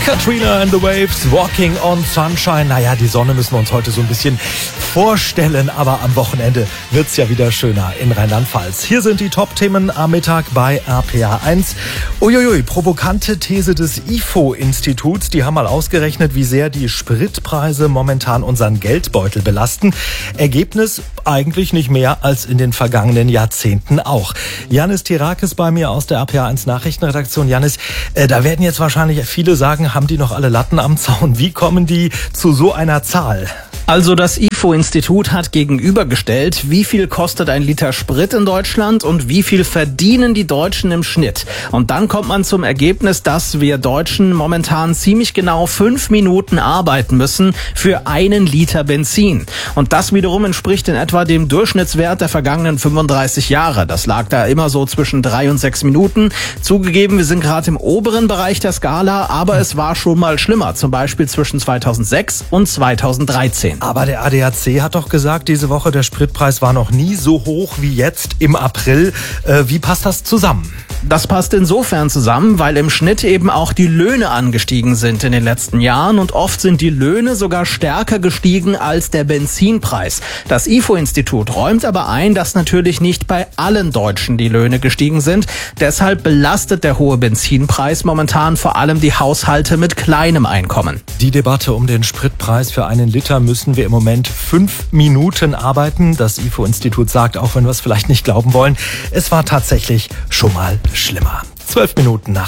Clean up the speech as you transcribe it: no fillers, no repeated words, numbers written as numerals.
Katrina and the Waves, Walking on Sunshine. Naja, die Sonne müssen wir uns heute so ein bisschen vorstellen, aber am Wochenende wird's ja wieder schöner in Rheinland-Pfalz. Hier sind die Top-Themen am Mittag bei RPA 1. Uiuiui, provokante These des IFO-Instituts. Die haben mal ausgerechnet, wie sehr die Spritpreise momentan unseren Geldbeutel belasten. Ergebnis eigentlich nicht mehr als in den vergangenen Jahrzehnten auch. Janis Tirakis bei mir aus der RPA 1 Nachrichtenredaktion. Janis, da werden jetzt wahrscheinlich viele sagen, haben die noch alle Latten am Zaun? Wie kommen die zu so einer Zahl? Also das IFO-Institut hat gegenübergestellt, wie viel kostet ein Liter Sprit in Deutschland und wie viel verdienen die Deutschen im Schnitt. Und dann kommt man zum Ergebnis, dass wir Deutschen momentan ziemlich genau 5 Minuten arbeiten müssen für 1 Liter Benzin. Und das wiederum entspricht in etwa dem Durchschnittswert der vergangenen 35 Jahre. Das lag da immer so zwischen 3 und 6 Minuten. Zugegeben, wir sind gerade im oberen Bereich der Skala, aber es war schon mal schlimmer, zum Beispiel zwischen 2006 und 2013. Aber der ADAC hat doch gesagt, diese Woche der Spritpreis war noch nie so hoch wie jetzt im April. Wie passt das zusammen? Das passt insofern zusammen, weil im Schnitt eben auch die Löhne angestiegen sind in den letzten Jahren und oft sind die Löhne sogar stärker gestiegen als der Benzinpreis. Das IFO-Institut räumt aber ein, dass natürlich nicht bei allen Deutschen die Löhne gestiegen sind. Deshalb belastet der hohe Benzinpreis momentan vor allem die Haushalte mit kleinem Einkommen. Die Debatte um den Spritpreis für 1 Liter müssen wir im Moment 5 Minuten arbeiten. Das IFO-Institut sagt, auch wenn wir es vielleicht nicht glauben wollen, es war tatsächlich schon mal schlimmer. 12 Minuten nach